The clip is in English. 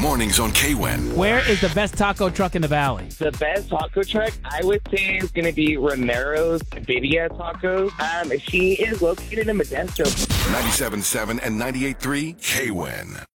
Mornings on KWEN. Where is the best taco truck in the valley? The best taco truck, I would say, is going to be Romero's Birria Tacos. She is located in Modesto. 97.7 and 98.3 KWEN.